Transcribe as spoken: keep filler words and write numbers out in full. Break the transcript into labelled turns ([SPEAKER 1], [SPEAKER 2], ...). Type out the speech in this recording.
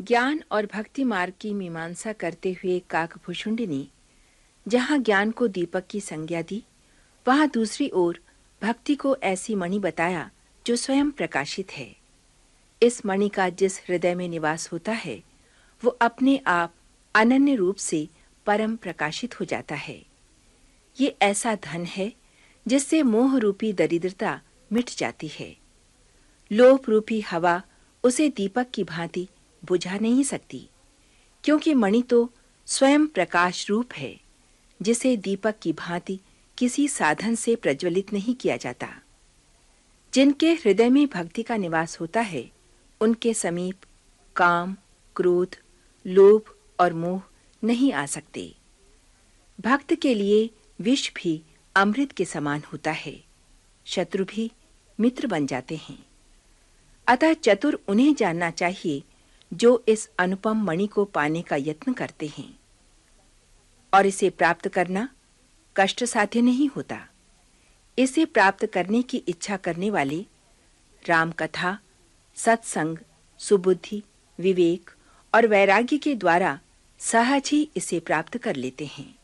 [SPEAKER 1] ज्ञान और भक्ति मार्ग की मीमांसा करते हुए काकभूषुंडी ने जहाँ ज्ञान को दीपक की संज्ञा दी, वहाँ दूसरी ओर भक्ति को ऐसी मणि बताया जो स्वयं प्रकाशित है। इस मणि का जिस हृदय में निवास होता है, वो अपने आप अनन्य रूप से परम प्रकाशित हो जाता है। ये ऐसा धन है जिससे मोह रूपी दरिद्रता मिट जाती है। लोभ रूपी हवा उसे दीपक की भांति बुझा नहीं सकती, क्योंकि मणि तो स्वयं प्रकाश रूप है, जिसे दीपक की भांति किसी साधन से प्रज्वलित नहीं किया जाता। जिनके हृदय में भक्ति का निवास होता है, उनके समीप काम, क्रोध, लोभ और मोह नहीं आ सकते। भक्त के लिए विष भी अमृत के समान होता है, शत्रु भी मित्र बन जाते हैं। अतः चतुर उन्हें जानना चाहिए जो इस अनुपम मणि को पाने का यत्न करते हैं, और इसे प्राप्त करना कष्ट साध्य नहीं होता। इसे प्राप्त करने की इच्छा करने वाले राम कथा, सत्संग, सुबुद्धि, विवेक और वैराग्य के द्वारा सहज ही इसे प्राप्त कर लेते हैं।